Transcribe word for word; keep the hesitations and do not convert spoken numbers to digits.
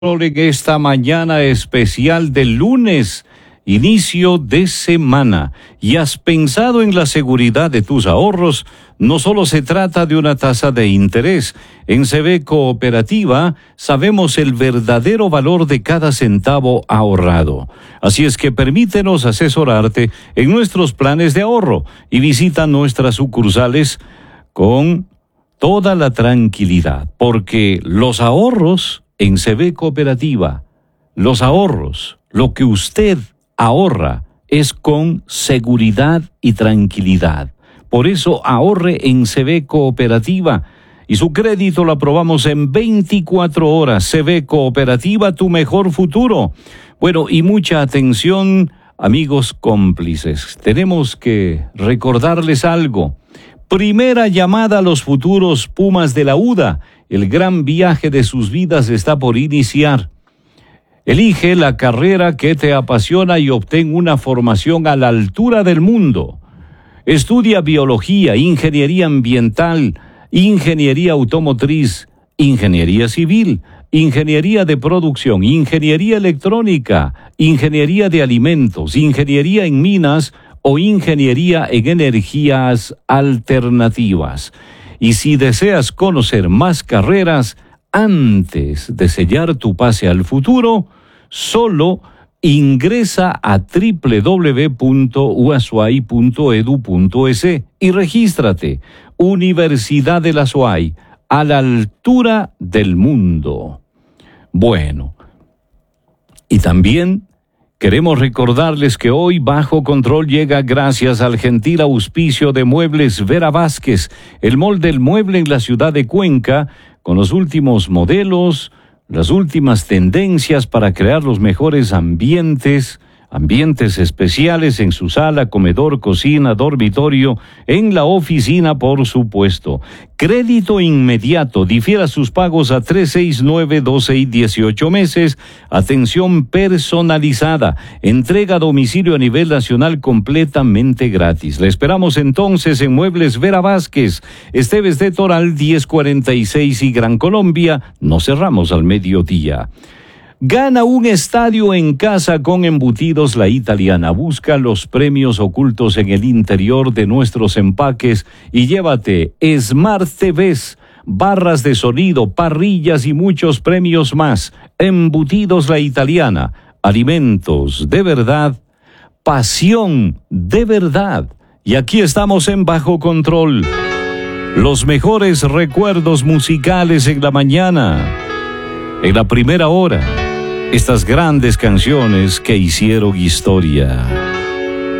En esta mañana especial del lunes, inicio de semana, y has pensado en la seguridad de tus ahorros. No solo se trata de una tasa de interés. En C B Cooperativa sabemos el verdadero valor de cada centavo ahorrado. Así es que permítenos asesorarte en nuestros planes de ahorro y visita nuestras sucursales con toda la tranquilidad, porque los ahorros en C B Cooperativa, los ahorros, lo que usted ahorra es con seguridad y tranquilidad. Por eso ahorre en C B Cooperativa y su crédito lo aprobamos en veinticuatro horas. C B Cooperativa, tu mejor futuro. Bueno, y mucha atención, amigos cómplices. Tenemos que recordarles algo. Primera llamada a los futuros Pumas de la U D A. El gran viaje de sus vidas está por iniciar. Elige la carrera que te apasiona y obtén una formación a la altura del mundo. Estudia biología, ingeniería ambiental, ingeniería automotriz, ingeniería civil, ingeniería de producción, ingeniería electrónica, ingeniería de alimentos, ingeniería en minas o ingeniería en energías alternativas. Y si deseas conocer más carreras antes de sellar tu pase al futuro, solo ingresa a doble u doble u doble u punto u a s u a y punto e d u punto e s y regístrate. Universidad de la S U A Y, a la altura del mundo. Bueno, y también queremos recordarles que hoy Bajo Control llega gracias al gentil auspicio de Muebles Vera Vázquez, el mall del mueble en la ciudad de Cuenca, con los últimos modelos, las últimas tendencias para crear los mejores ambientes, ambientes especiales en su sala, comedor, cocina, dormitorio, en la oficina, por supuesto. Crédito inmediato, difiera sus pagos a tres, seis, nueve, doce y dieciocho meses. Atención personalizada, entrega a domicilio a nivel nacional completamente gratis. Le esperamos entonces en Muebles Vera Vázquez, Esteves de Toral diez cuarenta y seis y Gran Colombia. Nos cerramos al mediodía. Gana un estadio en casa con Embutidos La Italiana. Busca los premios ocultos en el interior de nuestros empaques y llévate Smart T Vs, barras de sonido, parrillas y muchos premios más. Embutidos La Italiana. Alimentos de verdad, pasión de verdad. Y aquí estamos en Bajo Control. Los mejores recuerdos musicales en la mañana, en la primera hora. Estas grandes canciones que hicieron historia.